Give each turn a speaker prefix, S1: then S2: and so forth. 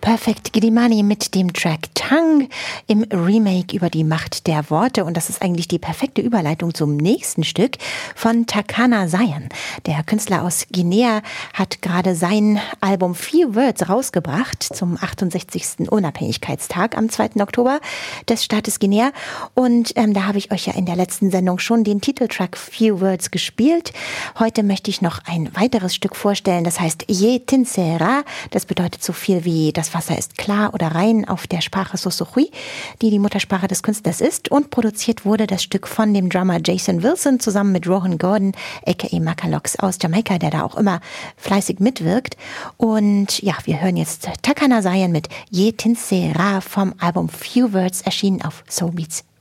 S1: Perfect Girimani mit dem Track Tongue im Remake über die Macht der Worte. Und das ist eigentlich die perfekte Überleitung zum nächsten Stück von Takana Zion. Der Künstler aus Guinea hat gerade sein Album Few Words rausgebracht zum 68. Unabhängigkeitstag am 2. Oktober des Staates Guinea. Und da habe ich euch ja in der letzten Sendung schon den Titeltrack Few Words gespielt. Heute möchte ich noch ein weiteres Stück vorstellen, das heißt Ye Tinsera. Das bedeutet so viel wie das Wasser ist klar oder rein auf der Sprache Sosokhui, die die Muttersprache des Künstlers ist. Und produziert wurde das Stück von dem Drummer Jason Wilson zusammen mit Rohan Gordon, a.k.a. Makalox aus Jamaika, der da auch immer fleißig mitwirkt. Und ja, wir hören jetzt Takana Zion mit Ye Tinsera vom Album Few Words, erschienen auf Soul Beats